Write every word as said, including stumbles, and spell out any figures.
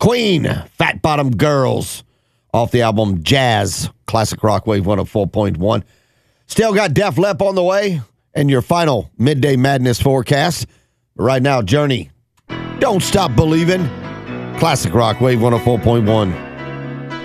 Queen, Fat Bottom Girls, off the album Jazz, Classic Rock Wave one oh four point one. Still got Def Lep on the way, and your final Midday Madness forecast. Right now, Journey, Don't Stop Believing, Classic Rock Wave one oh four point one.